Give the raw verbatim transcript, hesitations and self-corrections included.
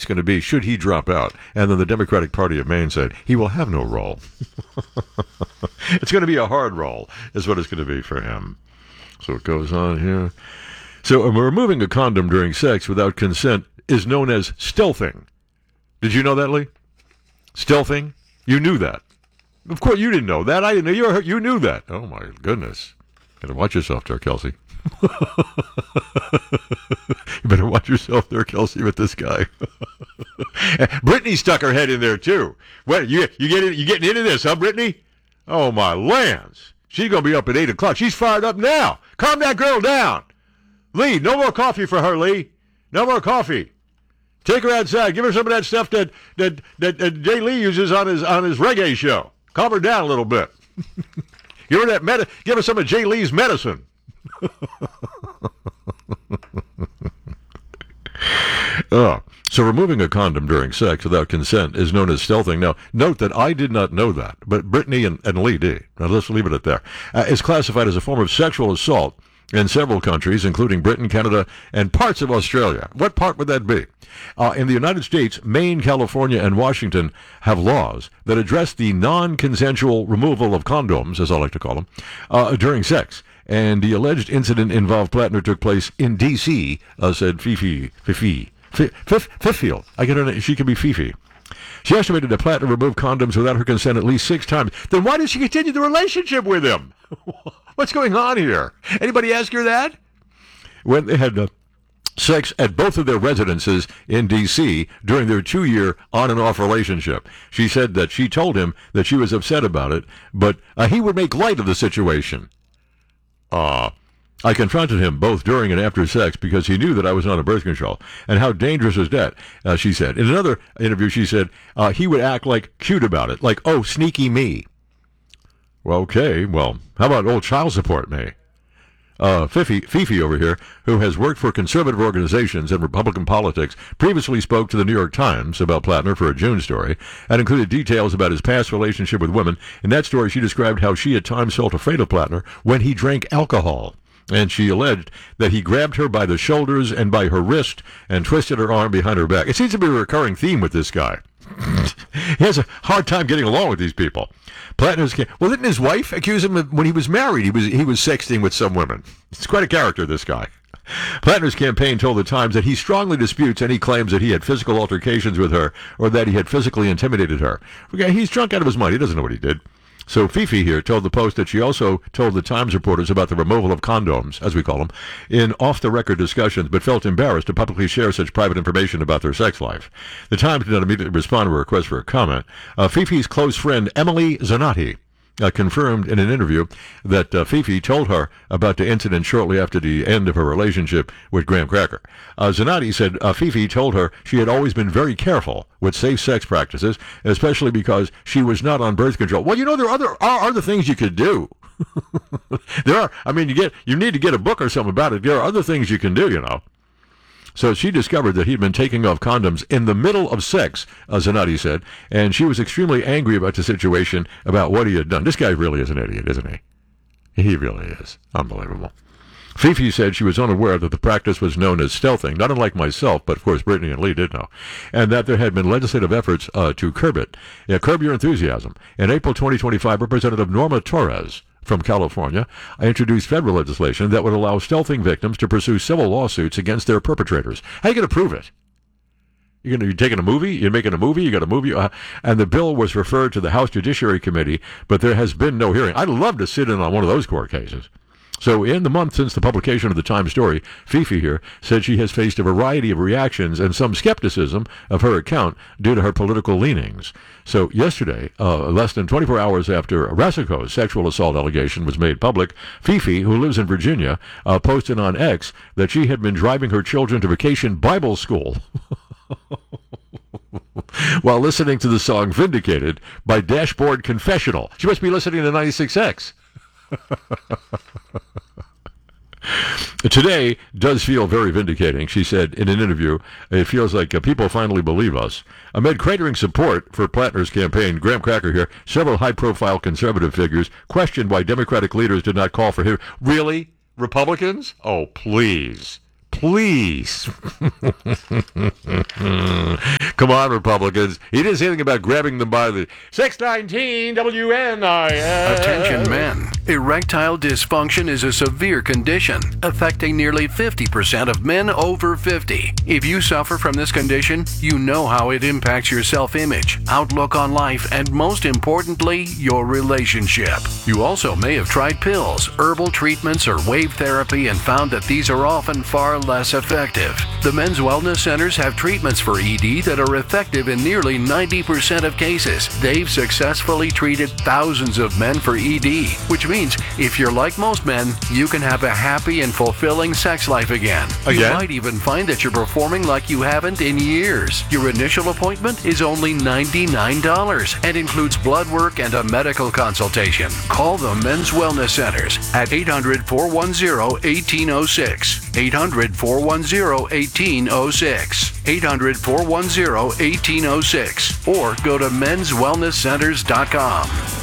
going to be should he drop out. And then the Democratic Party of Maine said he will have no role. It's going to be a hard role, is what it's going to be for him. So it goes on here. So uh, removing a condom during sex without consent is known as stealthing. Did you know that, Lee? Stealthing? You knew that. Of course, you didn't know that. I didn't know. You, you knew that. Oh, my goodness. You better watch yourself there, Kelsey. You better watch yourself there, Kelsey, with this guy. Brittany stuck her head in there, too. What, you, you, get in, you getting into this, huh, Brittany? Oh, my lands. She's going to be up at eight o'clock. She's fired up now. Calm that girl down. Lee, no more coffee for her, Lee. No more coffee. Take her outside. Give her some of that stuff that that, that, that Jay Lee uses on his on his reggae show. Calm her down a little bit. Give her that med- Give her some of Jay Lee's medicine. Oh, so removing a condom during sex without consent is known as stealthing. Now, note that I did not know that, but Brittany and, and Lee did. Now, let's leave it at there. Uh, it's classified as a form of sexual assault in several countries, including Britain, Canada, and parts of Australia. What part would that be? Uh, in the United States, Maine, California, and Washington have laws that address the non-consensual removal of condoms, as I like to call them, uh, during sex. And the alleged incident involved Plattner took place in D C, uh, said Fifi, Fifi, Fifi, Fifield. I get her name. She could be Fifi. She estimated that Plattner removed condoms without her consent at least six times. Then why did she continue the relationship with him? What's going on here? Anybody ask her that? When they had uh, sex at both of their residences in D C during their two-year on-and-off relationship. She said that she told him that she was upset about it, but uh, he would make light of the situation. Uh, I confronted him both during and after sex because he knew that I was on a birth control. And how dangerous is that, uh, she said. In another interview, she said uh, he would act like cute about it, like, oh, sneaky me. Well, okay, well, how about old child support me? Uh, Fifi, Fifi over here, who has worked for conservative organizations and Republican politics, previously spoke to the New York Times about Plattner for a June story and included details about his past relationship with women. In that story, she described how she at times felt afraid of Plattner when he drank alcohol. And she alleged that he grabbed her by the shoulders and by her wrist and twisted her arm behind her back. It seems to be a recurring theme with this guy. He has a hard time getting along with these people. Plattner's well, didn't his wife accuse him of when he was married? He was he was sexting with some women. It's quite a character, this guy. Plattner's campaign told the Times that he strongly disputes any claims that he had physical altercations with her or that he had physically intimidated her. Okay, he's drunk out of his mind. He doesn't know what he did. So Fifi here told the Post that she also told the Times reporters about the removal of condoms, as we call them, in off-the-record discussions, but felt embarrassed to publicly share such private information about their sex life. The Times did not immediately respond to a request for a comment. Uh, Fifi's close friend, Emily Zanotti, Uh, confirmed in an interview that uh, Fifi told her about the incident shortly after the end of her relationship with Graham Cracker. Uh, Zanotti said uh, Fifi told her she had always been very careful with safe sex practices, especially because she was not on birth control. Well, you know, there are other, are other things you could do. There are. I mean, you get you need to get a book or something about it. There are other things you can do, you know. So she discovered that he'd been taking off condoms in the middle of sex, uh, Zanotti said, and she was extremely angry about the situation, about what he had done. This guy really is an idiot, isn't he? He really is. Unbelievable. Fifi said she was unaware that the practice was known as stealthing, not unlike myself, but of course Brittany and Lee did know, and that there had been legislative efforts uh, to curb it. Yeah, curb your enthusiasm. In April twenty twenty-five, Representative Norma Torres from California introduced federal legislation that would allow stealthing victims to pursue civil lawsuits against their perpetrators. How are you going to prove it? You're, gonna, you're taking a movie? You're making a movie? You got a movie? Uh, and the bill was referred to the House Judiciary Committee, but there has been no hearing. I'd love to sit in on one of those court cases. So in the month since the publication of the Times story, Fifi here said she has faced a variety of reactions and some skepticism of her account due to her political leanings. So yesterday, uh, less than twenty-four hours after Rasico's sexual assault allegation was made public, Fifi, who lives in Virginia, uh, posted on X that she had been driving her children to vacation Bible school while listening to the song Vindicated by Dashboard Confessional. She must be listening to ninety-six X. Today does feel very vindicating, she said in an interview. It feels like uh, people finally believe us. Amid cratering support for Plattner's campaign, Graham Cracker here, several high-profile conservative figures questioned why Democratic leaders did not call for him. Really? Republicans? Oh, please. Please. Come on, Republicans. He didn't say anything about grabbing them by the six nineteen W N I S. Attention men. Erectile dysfunction is a severe condition affecting nearly fifty percent of men over fifty. If you suffer from this condition, you know how it impacts your self-image, outlook on life, and most importantly, your relationship. You also may have tried pills, herbal treatments, or wave therapy and found that these are often far less effective. The Men's Wellness Centers have treatments for E D that are effective in nearly ninety percent of cases. They've successfully treated thousands of men for E D, which means if you're like most men, you can have a happy and fulfilling sex life again. Again? You might even find that you're performing like you haven't in years. Your initial appointment is only ninety-nine dollars and includes blood work and a medical consultation. Call the Men's Wellness Centers at eight hundred, four one zero, one eight zero six. eight hundred, four one zero, one eight zero six. eight hundred, four one zero, one eight zero six. Or go to mens wellness centers dot com.